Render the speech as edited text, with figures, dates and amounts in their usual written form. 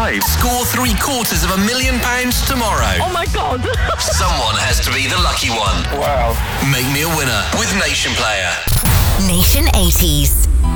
5. Score £750,000 tomorrow. Oh my God. Someone has to be the lucky one. Wow. Make me a winner with Nation Player. Nation 80s.